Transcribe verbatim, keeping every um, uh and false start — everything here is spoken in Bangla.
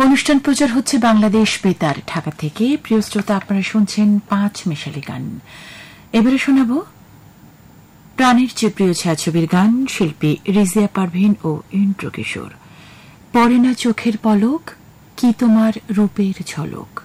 অনুষ্ঠান প্রচার হচ্ছে বাংলাদেশ বেতার ঢাকা থেকে। প্রিয় শ্রোতা, আপনারা শুনছেন পাঁচ মিশালি গান। এবারে শোনাব প্রাণের চেয়ে প্রিয় ছায়াছবির গান, শিল্পী রিজিয়া পারভিন ও ইন্দ্র কিশোর। পড়ে না চোখের পলক, কি তোমার রূপের ঝলক।